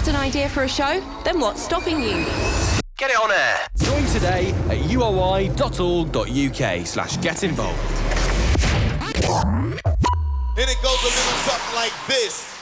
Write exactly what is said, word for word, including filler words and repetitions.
Got an idea for a show? Then what's stopping you? Get it on air. Join today at uoi.org.uk slash get involved. And it goes a little something like this.